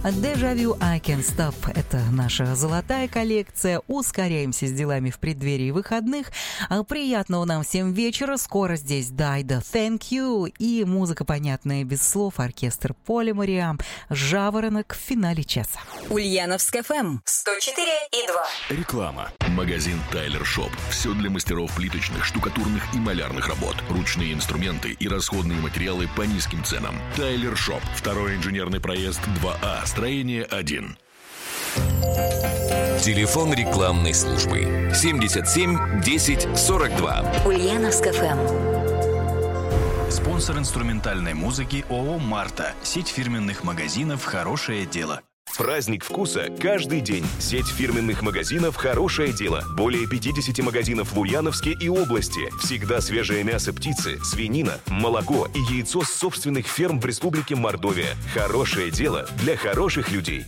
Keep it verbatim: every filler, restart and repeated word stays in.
Дежавю I Can't Stop – это наша золотая коллекция. Ускоряемся с делами в преддверии выходных. Приятного нам всем вечера. Скоро здесь Дайда Thank You и музыка, понятная без слов, оркестр Поля Мариам, «Жаворонок» в финале часа. Ульяновск эф эм сто четыре и два. Реклама. Магазин Тайлер Шоп. Все для мастеров плиточных, штукатурных и малярных работ. Ручные инструменты и расходные материалы по низким ценам. Тайлер Шоп. Второй инженерный проезд два А. Строение один. Телефон рекламной службы семьдесят семь десять сорок два. Ульяновск эф эм. Спонсор инструментальной музыки ООО «Марта». Сеть фирменных магазинов «Хорошее дело». Праздник вкуса каждый день. Сеть фирменных магазинов «Хорошее дело». Более пятьдесят магазинов в Ульяновске и области. Всегда свежее мясо птицы, свинина, молоко и яйцо с собственных ферм в Республике Мордовия. Хорошее дело для хороших людей.